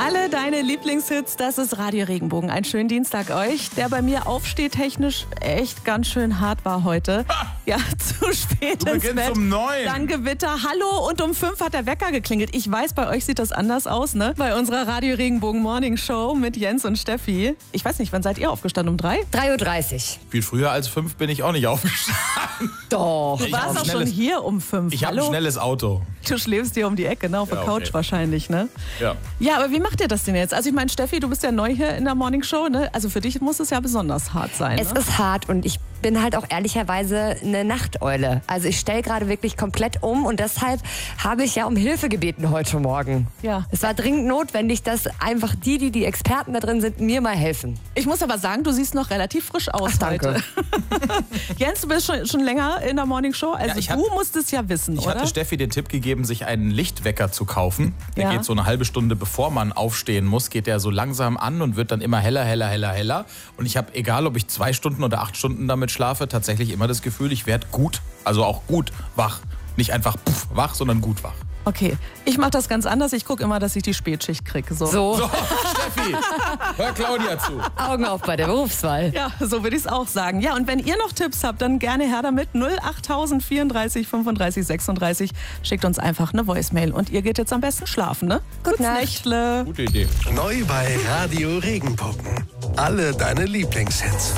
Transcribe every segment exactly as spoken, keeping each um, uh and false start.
Alle deine Lieblingshits, das ist Radio Regenbogen. Einen schönen Dienstag euch, der bei mir aufstehtechnisch echt ganz schön hart war heute. Ja, zu spät Du ins beginnst Bett. um neun. Dann Gewitter. Hallo, und um fünf hat der Wecker geklingelt. Ich weiß, bei euch sieht das anders aus, ne? Bei unserer Radio Regenbogen Morning Show mit Jens und Steffi. Ich weiß nicht, wann seid ihr aufgestanden? Um drei? drei Uhr dreißig. Viel früher als fünf bin ich auch nicht aufgestanden. Doch. Du Ich warst hab auch ein schon schnelles- hier um fünf. Ich habe ein Hallo? schnelles Auto. Du schläfst hier um die Ecke, ne? Auf der Ja, Couch okay. wahrscheinlich, ne? Ja. Ja, aber wie macht ihr das denn jetzt? Also ich meine, Steffi, du bist ja neu hier in der Morning Show, ne? Also für dich muss es ja besonders hart sein, Es ne? ist hart und ich bin halt auch ehrlicherweise eine Nachteule. Also ich stelle gerade wirklich komplett um und deshalb habe ich ja um Hilfe gebeten heute Morgen. Ja. Es war dringend notwendig, dass einfach die, die die Experten da drin sind, mir mal helfen. Ich muss aber sagen, du siehst noch relativ frisch aus Ach, danke. heute. Jens, du bist schon, schon länger in der Morning Show. Also Ja, ich du hab- musst es ja wissen, Ich oder? hatte Steffi den Tipp gegeben, sich einen Lichtwecker zu kaufen. Der Ja. geht so eine halbe Stunde, bevor man aufstehen muss, geht der so langsam an und wird dann immer heller, heller, heller, heller. Und ich habe, egal ob ich zwei Stunden oder acht Stunden damit schlafe, tatsächlich immer das Gefühl, ich werde gut, also auch gut wach. Nicht einfach pff, wach, sondern gut wach. Okay, ich mache das ganz anders. Ich gucke immer, dass ich die Spätschicht kriege. So. So, So, Steffi, hör Claudia zu. Augen auf bei der Berufswahl. Ja, so würde ich es auch sagen. Ja, und wenn ihr noch Tipps habt, dann gerne her damit. null acht vierunddreißig fünfunddreißig sechsunddreißig. Schickt uns einfach eine Voicemail. Und ihr geht jetzt am besten schlafen, ne? Gute Nacht. Nächtle. Gute Idee. Neu bei Radio Regenbogen. Alle deine Lieblingshits.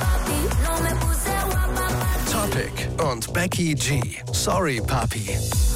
Topic und Becky G. Sorry, Papi.